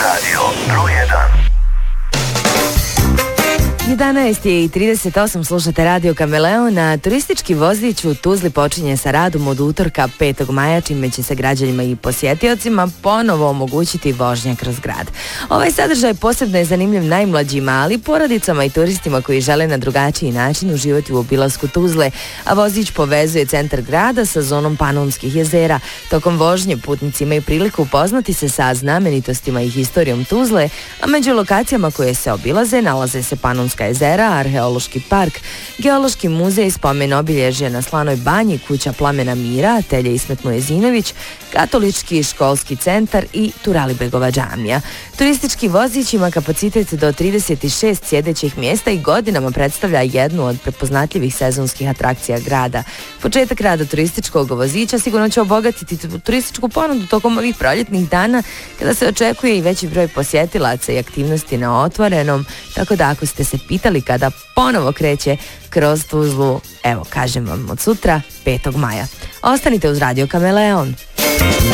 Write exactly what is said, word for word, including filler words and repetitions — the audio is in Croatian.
Radio broj jedan. jedanaest je i trideset osam, slušate Radio Kameleon, a turistički vozić u Tuzli počinje sa radom od utorka petog maja, čime će se građanima i posjetiocima ponovo omogućiti vožnja kroz grad. Ovaj sadržaj posebno je zanimljiv najmlađima, ali porodicama i turistima koji žele na drugačiji način uživati u obilasku Tuzle, a vozić povezuje centar grada sa zonom Panonskih jezera. Tokom vožnje putnici imaju priliku upoznati se sa znamenitostima i historijom Tuzle, a među lokacijama koje se obilaze nalaze se Panonska jezera, arheološki park, geološki muzej, spomen obilježja na Slanoj banji, kuća Plamena Mira, Telje Ismet Mujezinović, katolički školski centar i Turalibegova džamija. Turistički vozić ima kapacitet do trideset šest sjedećih mjesta i godinama predstavlja jednu od prepoznatljivih sezonskih atrakcija grada. Početak rada turističkog vozića sigurno će obogatiti turističku ponudu tokom ovih proljetnih dana, kada se očekuje i veći broj posjetilaca i aktivnosti na otvorenom, tako da ako ste se pitali kada ponovo kreće kroz Tuzlu, evo kažem vam od sutra petog maja. Ostanite uz Radio Kameleon.